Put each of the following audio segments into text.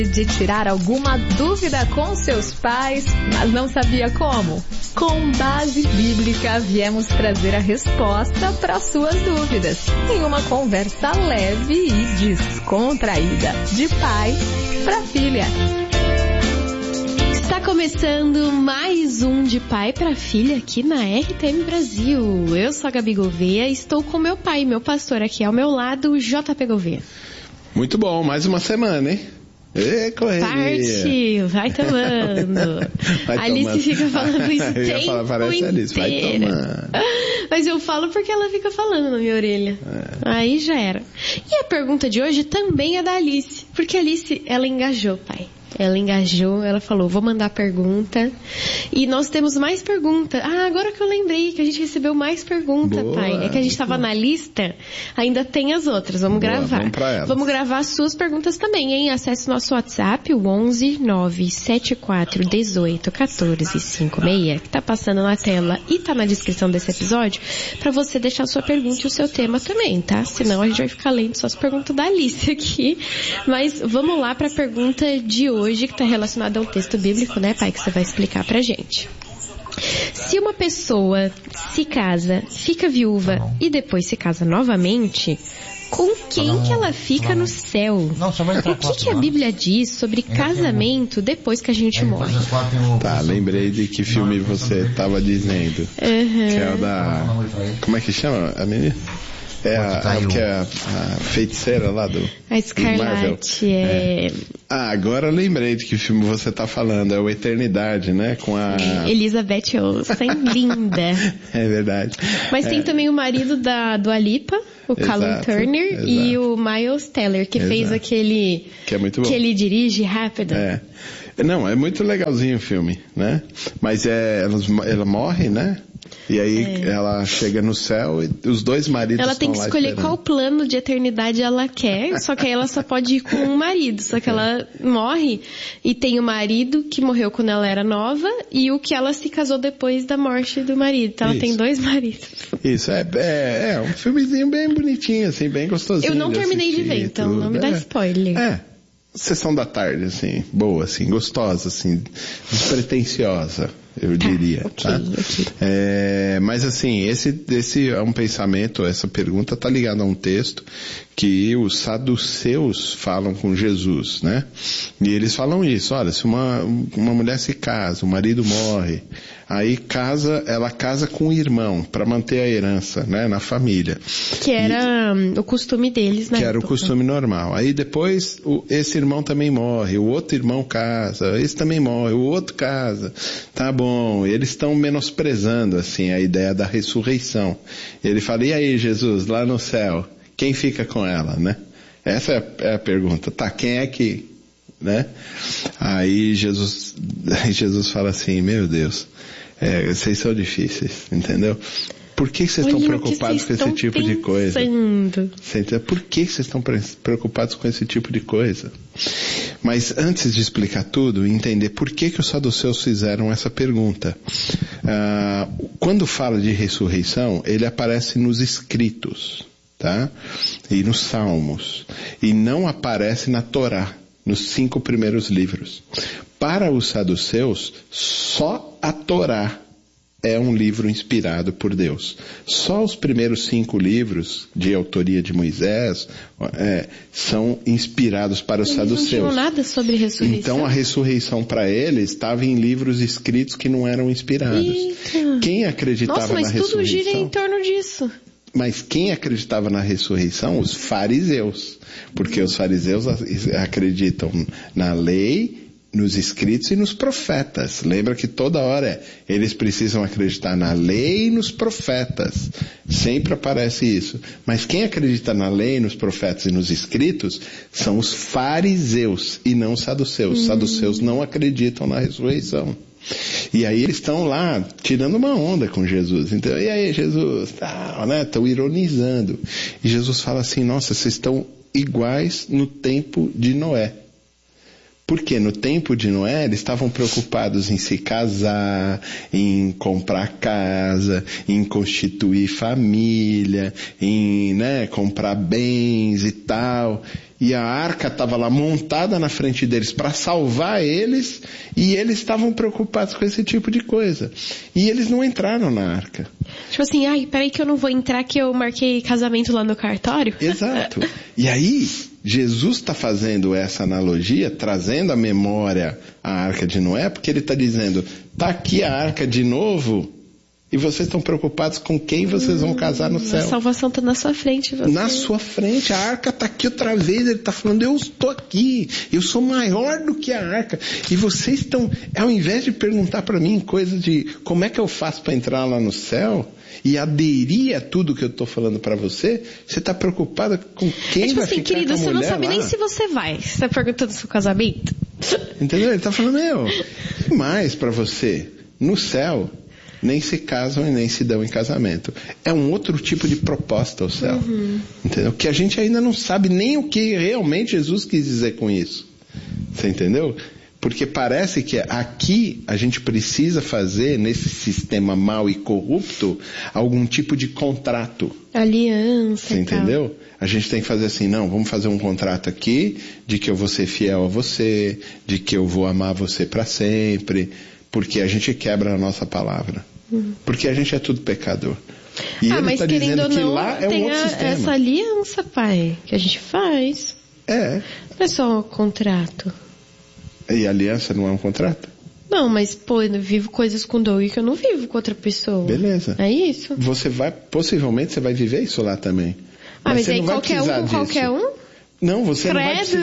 De tirar alguma dúvida com seus pais, mas não sabia como? Com Base Bíblica, viemos trazer a resposta para suas dúvidas, em uma conversa leve e descontraída, de pai para filha. Está começando mais um de pai para filha aqui na RTM Brasil. Eu sou a Gabi Gouveia e estou com meu pai, meu pastor aqui ao meu lado, o JP Gouveia. Muito bom, mais uma semana, hein? Partiu, vai tomando. Vai Alice tomando. Fica falando isso Eu ia falar, parece Alice, vai tomando. Mas eu falo porque ela fica falando na minha orelha. Aí já era. E a pergunta de hoje também é da Alice. Porque a Alice, ela engajou, pai. Ela engajou, ela falou, vou mandar pergunta. E nós temos mais pergunta. Agora que eu lembrei que a gente recebeu mais pergunta, Boa, pai. É que a gente estava na lista, ainda tem as outras. Vamos gravar. Vamos pra elas. Vamos gravar as suas perguntas também, hein? Acesse o nosso WhatsApp, o 11 974 18 14 56, que tá passando na tela e tá na descrição desse episódio, pra você deixar a sua pergunta e o seu tema também, tá? Senão a gente vai ficar lendo só as perguntas da Alice aqui. Mas vamos lá pra pergunta de hoje, que está relacionada ao texto bíblico, né, pai, que você vai explicar pra gente. Se uma pessoa se casa, fica viúva e depois se casa novamente, com quem que ela fica no céu? O que a Bíblia diz sobre casamento depois que a gente morre? Tá, lembrei de que filme você estava dizendo. Que é o da... Como é que chama a menina? Que é a feiticeira lá do a Scarlett, agora eu lembrei de que filme você tá falando, é o Eternidade, né? Com a... Elizabeth Olsen, linda. É verdade. Mas tem também o marido da Dua Lipa, o Callum Turner, e o Miles Teller, que fez aquele... Que é muito bom. Que ele dirige rápido. Não, é muito legalzinho o filme, né? Mas ela morre, né? E aí ela chega no céu e os dois maridos ela tem que escolher esperando. qual plano de eternidade ela quer, só que aí ela só pode ir com um marido. Só que ela morre e tem o marido que morreu quando ela era nova e o que ela se casou depois da morte do marido. Então ela tem dois maridos. Isso, é um filmezinho bem bonitinho, assim, bem gostosinho. Eu não terminei de ver, então não me dá spoiler. Sessão da tarde, assim, boa, assim, gostosa, assim, despretensiosa, eu diria. Okay. Mas assim, esse é um pensamento, essa pergunta está ligada a um texto que os saduceus falam com Jesus, né? E eles falam isso, olha, se uma mulher se casa, o marido morre, aí ela casa com o irmão para manter a herança, né, na família. Que era o costume deles, né? Que era o costume normal. Aí depois esse irmão também morre, o outro irmão casa, esse também morre, o outro casa. Tá bom, eles estão menosprezando assim a ideia da ressurreição. Ele fala, e aí Jesus, lá no céu, quem fica com ela, né? Essa é a pergunta. Tá, quem é que, né? Aí Jesus fala assim, meu Deus, vocês são difíceis, entendeu? Por que vocês estão preocupados com esse tipo de coisa? Por que vocês estão preocupados com esse tipo de coisa? Mas antes de explicar tudo, entender por que os saduceus fizeram essa pergunta. Quando fala de ressurreição, ele aparece nos escritos, tá? E nos salmos. E não aparece na Torá, nos 5 primeiros livros. Para os saduceus, só a Torá é um livro inspirado por Deus. Só os primeiros 5 livros de autoria de Moisés são inspirados para os saduceus. Não tinham nada sobre ressurreição. Então a ressurreição para eles estava em livros escritos que não eram inspirados. Eita. Quem acreditava na ressurreição? Nossa, mas tudo gira em torno disso. Mas quem acreditava na ressurreição? Os fariseus. Porque os fariseus acreditam na lei, nos escritos e nos profetas. Lembra que toda hora eles precisam acreditar na lei e nos profetas. Sempre aparece isso. Mas quem acredita na lei, nos profetas e nos escritos são os fariseus e não os saduceus. Os saduceus não acreditam na ressurreição. E aí eles estão lá tirando uma onda com Jesus. Então, e aí Jesus? Né? Estão ironizando. E Jesus fala assim, nossa, vocês estão iguais no tempo de Noé. Porque no tempo de Noé, eles estavam preocupados em se casar, em comprar casa, em constituir família, em, né, comprar bens e tal. E a arca estava lá montada na frente deles para salvar eles, e eles estavam preocupados com esse tipo de coisa. E eles não entraram na arca. Tipo assim, ai, peraí que eu não vou entrar que eu marquei casamento lá no cartório. Exato. E aí, Jesus está fazendo essa analogia, trazendo à memória a arca de Noé, porque ele está dizendo, tá aqui a arca de novo, e vocês estão preocupados com quem vocês vão casar no céu. A salvação está na sua frente. Na sua frente, a arca está aqui outra vez, ele está falando, eu estou aqui, eu sou maior do que a arca. E vocês estão, ao invés de perguntar para mim coisas de como é que eu faço para entrar lá no céu e aderir a tudo que eu estou falando para você, você está preocupada com quem tipo vai assim, ficar querido, com a você mulher não sabe lá? nem se você vai. Você está perguntando seu casamento? Entendeu? Ele está falando, que mais para você? No céu, nem se casam e nem se dão em casamento. É um outro tipo de proposta ao céu. Entendeu? Que a gente ainda não sabe nem o que realmente Jesus quis dizer com isso. Você entendeu? Porque parece que aqui a gente precisa fazer, nesse sistema mau e corrupto, algum tipo de contrato. Aliança. Você entendeu? A gente tem que fazer assim, não, vamos fazer um contrato aqui, de que eu vou ser fiel a você, de que eu vou amar você para sempre, porque a gente quebra a nossa palavra. Porque a gente é tudo pecador. E ele está dizendo que lá é um outro sistema. Essa aliança, pai, que a gente faz. É. Não é só um contrato. E aliança não é um contrato? Não, mas, pô, eu vivo coisas com Doug que eu não vivo com outra pessoa. Beleza. É isso? Possivelmente você vai viver isso lá também. Mas aí qualquer um com qualquer um? Não, você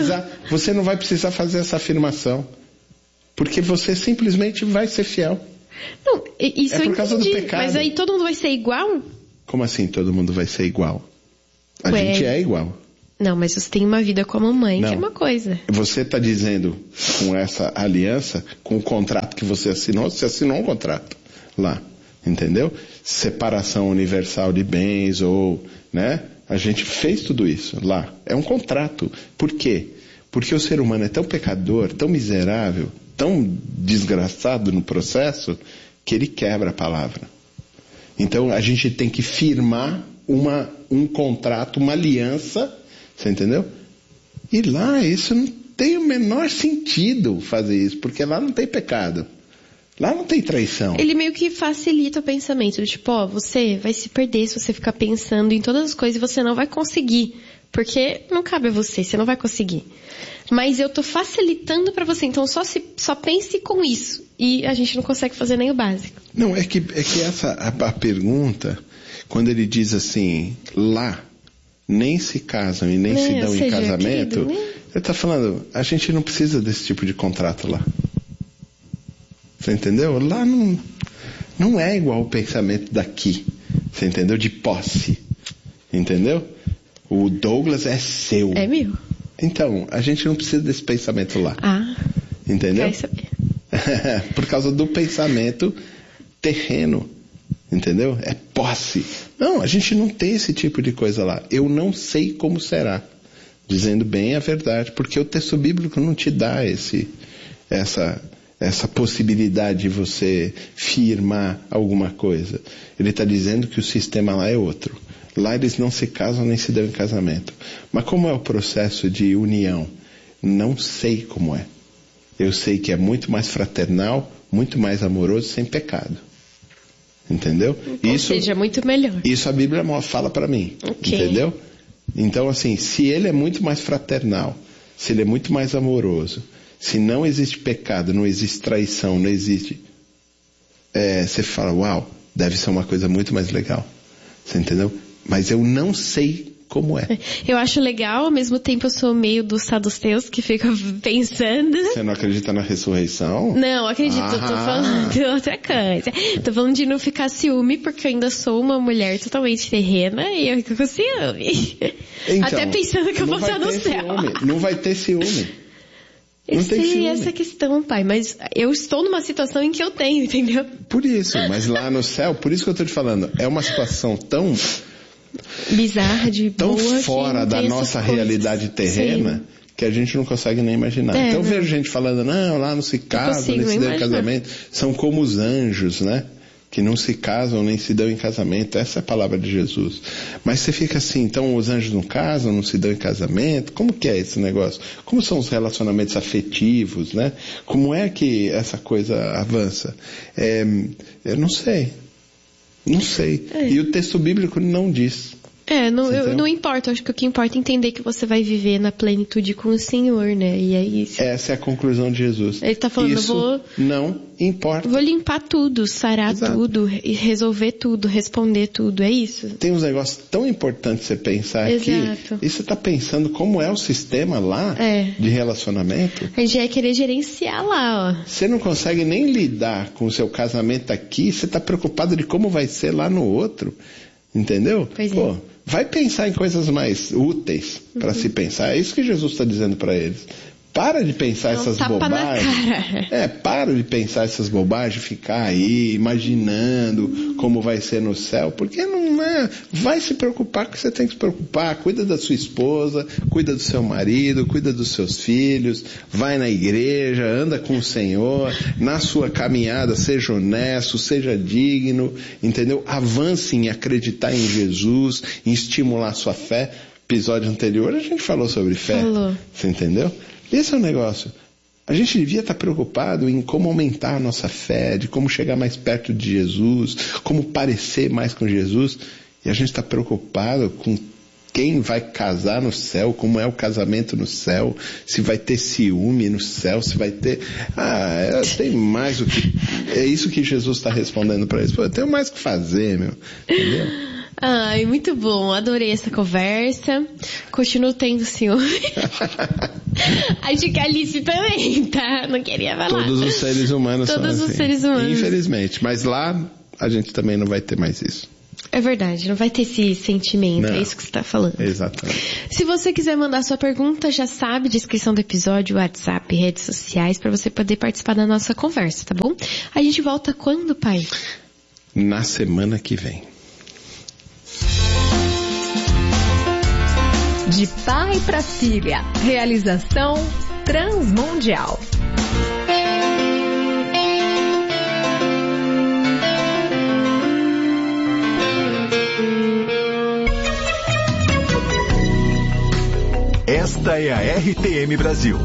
não vai precisar fazer essa afirmação. Porque você simplesmente vai ser fiel. Não, isso é por causa do pecado. Mas aí todo mundo vai ser igual? Como assim todo mundo vai ser igual? A gente é igual. Não, mas você tem uma vida com a mamãe, que é uma coisa. Você está dizendo, com essa aliança, com o contrato que você assinou um contrato lá, entendeu? Separação universal de bens ou, né? A gente fez tudo isso lá. É um contrato. Por quê? Porque o ser humano é tão pecador, tão miserável, tão desgraçado no processo, que ele quebra a palavra. Então a gente tem que firmar um contrato, uma aliança, você entendeu? E lá isso não tem o menor sentido fazer isso, porque lá não tem pecado. Lá não tem traição. Ele meio que facilita o pensamento, tipo, você vai se perder se você ficar pensando em todas as coisas e você não vai conseguir. Porque não cabe a você não vai conseguir. Mas eu tô facilitando para você, então só pense com isso. E a gente não consegue fazer nem o básico. Não, é que essa a pergunta, quando ele diz assim, lá, nem se casam e nem se dão em casamento, ele está falando, a gente não precisa desse tipo de contrato lá. Você entendeu? Lá não é igual o pensamento daqui. Você entendeu? De posse. Entendeu? O Douglas é seu. É meu. Então, a gente não precisa desse pensamento lá. Entendeu? Quer saber. Por causa do pensamento terreno. Entendeu? É posse. Não, a gente não tem esse tipo de coisa lá. Eu não sei como será. Dizendo bem a verdade. Porque o texto bíblico não te dá essa possibilidade de você firmar alguma coisa. Ele está dizendo que o sistema lá é outro. Lá eles não se casam nem se dão em casamento. Mas como é o processo de união? Não sei como é. Eu sei que é muito mais fraternal, muito mais amoroso, sem pecado. Entendeu? Ou seja, muito melhor. Isso a Bíblia fala para mim. Okay. Entendeu? Então, assim, se ele é muito mais fraternal, se ele é muito mais amoroso, se não existe pecado, não existe traição, não existe... você fala, uau, deve ser uma coisa muito mais legal. Você entendeu? Mas eu não sei como é. Eu acho legal, ao mesmo tempo eu sou meio dos saduceus que ficam pensando... Você não acredita na ressurreição? Não, acredito, tô falando de outra coisa. Tô falando de não ficar ciúme, porque eu ainda sou uma mulher totalmente terrena e eu fico com ciúme. Então, até pensando que eu vou estar no céu. Ciúme. Não vai ter ciúme. Eu sei essa questão, pai, mas eu estou numa situação em que eu tenho, entendeu? Por isso, mas lá no céu, por isso que eu estou te falando, é uma situação tão... bizarra, de tão boa, fora da nossa realidade terrena, que a gente não consegue nem imaginar. Então eu vejo gente falando, não, lá não se casam, nem se dão em casamento. São como os anjos, né? Que não se casam nem se dão em casamento. Essa é a palavra de Jesus. Mas você fica assim, então os anjos não casam, não se dão em casamento? Como que é esse negócio? Como são os relacionamentos afetivos, né? Como é que essa coisa avança? Eu não sei. Não sei. E o texto bíblico não diz. Não importa, acho que o que importa é entender que você vai viver na plenitude com o Senhor, né? E é isso. Essa é a conclusão de Jesus. Ele tá falando, isso não importa. Vou limpar tudo, sarar tudo, e resolver tudo, responder tudo, é isso? Tem uns negócios tão importantes você pensar aqui, e você tá pensando como é o sistema lá de relacionamento? A gente vai querer gerenciar lá, ó. Você não consegue nem lidar com o seu casamento aqui, você tá preocupado de como vai ser lá no outro, entendeu? Pois é. Vai pensar em coisas mais úteis para se pensar. É isso que Jesus está dizendo para eles. Para de pensar essas bobagens. Para de pensar essas bobagens, ficar aí imaginando como vai ser no céu, porque não é. Vai se preocupar com o que você tem que se preocupar. Cuida da sua esposa, cuida do seu marido, cuida dos seus filhos, vai na igreja, anda com o Senhor, na sua caminhada, seja honesto, seja digno, entendeu? Avance em acreditar em Jesus, em estimular a sua fé. Episódio anterior a gente falou sobre fé. Você entendeu? Esse é o negócio. A gente devia estar preocupado em como aumentar a nossa fé, de como chegar mais perto de Jesus, como parecer mais com Jesus. E a gente está preocupado com quem vai casar no céu, como é o casamento no céu, se vai ter ciúme no céu, se vai ter... tem mais o que... É isso que Jesus está respondendo para eles. Eu tenho mais o que fazer, meu. Entendeu? Ai, muito bom. Adorei essa conversa. Continuo tendo ciúme. Acho que a Alice também, tá? Não queria falar. Todos os seres humanos são assim. Todos os seres humanos. Infelizmente. Mas lá, a gente também não vai ter mais isso. É verdade, não vai ter esse sentimento, não. É isso que você está falando. Exatamente. Se você quiser mandar sua pergunta, já sabe, descrição do episódio, WhatsApp, redes sociais, para você poder participar da nossa conversa, tá bom? A gente volta quando, pai? Na semana que vem. De pai para filha. Realização Transmundial. Esta é a RTM Brasil.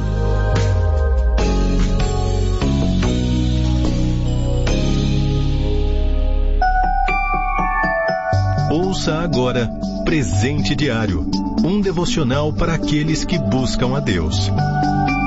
Ouça agora Presente Diário, um devocional para aqueles que buscam a Deus.